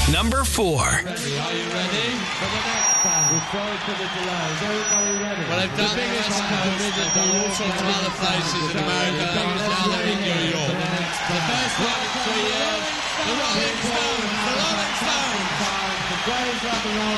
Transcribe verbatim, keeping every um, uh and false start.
Number four. Are you ready? For the next band. We're sorry for the delay. Is everybody ready? Well, they've done the West Coast, they've done all sorts of other places in America, now they're in New York. The first one in three years, the Rolling Stones, the Rolling Stones. The greatest rock and roll